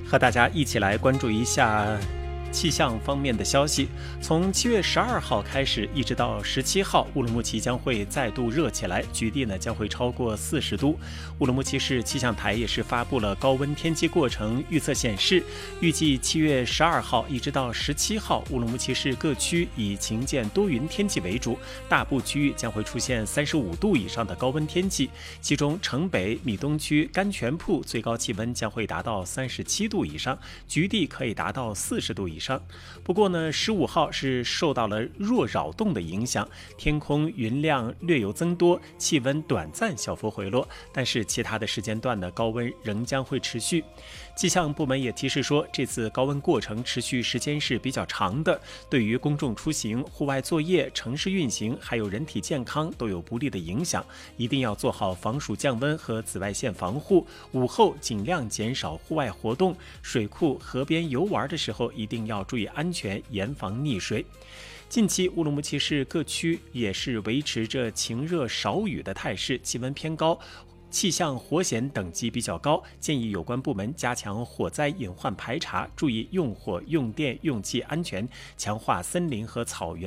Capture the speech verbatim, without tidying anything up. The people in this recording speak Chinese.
和大家一起来关注一下气象方面的消息。从七月十二号开始，一直到十七号，乌鲁木齐将会再度热起来，局地呢将会超过四十度。乌鲁木齐市气象台也是发布了高温天气过程预测显示，预计七月十二号一直到十七号，乌鲁木齐市各区以晴间多云天气为主，大部区域将会出现三十五度以上的高温天气，其中城北、米东区、甘泉铺最高气温将会达到三十七度以上，局地可以达到四十度以上。不过呢，十五号是受到了弱扰动的影响，天空云量略有增多，气温短暂小幅回落，但是其他的时间段的高温仍将会持续。气象部门也提示说，这次高温过程持续时间是比较长的，对于公众出行、户外作业、城市运行还有人体健康都有不利的影响，一定要做好防暑降温和紫外线防护。午后尽量减少户外活动，水库、河边游玩的时候一定要注意安全，严防溺水。近期乌鲁木齐市各区也是维持着晴热少雨的态势，气温偏高，气象火险等级比较高，建议有关部门加强火灾隐患排查，注意用火、用电、用气安全，强化森林和草原